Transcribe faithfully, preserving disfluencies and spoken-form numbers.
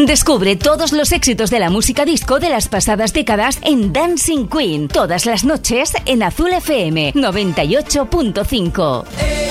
Descubre todos los éxitos de la música disco de las pasadas décadas en Dancing Queen, todas las noches en Azul F M noventa y ocho punto cinco.